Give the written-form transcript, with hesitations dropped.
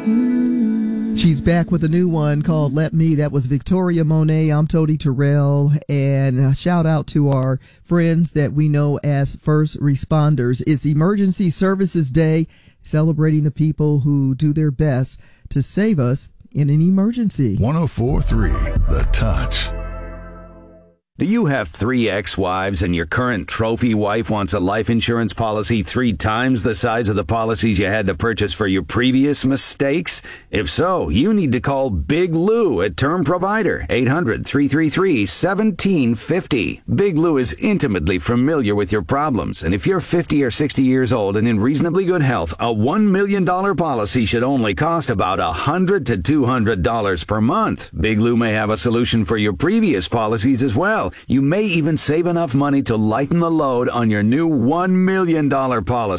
She's back with a new one called Let Me. That was Victoria Monet. I'm Tony Terrell. And a shout out to our friends that we know as first responders. It's Emergency Services Day, celebrating the people who do their best to save us in an emergency. 104.3 The Touch. Do you have 3 ex-wives and your current trophy wife wants a life insurance policy 3 times the size of the policies you had to purchase for your previous mistakes? If so, you need to call Big Lou at Term Provider, 800-333-1750. Big Lou is intimately familiar with your problems, and if you're 50 or 60 years old and in reasonably good health, a $1 million policy should only cost about $100 to $200 per month. Big Lou may have a solution for your previous policies as well. You may even save enough money to lighten the load on your new $1 million policy.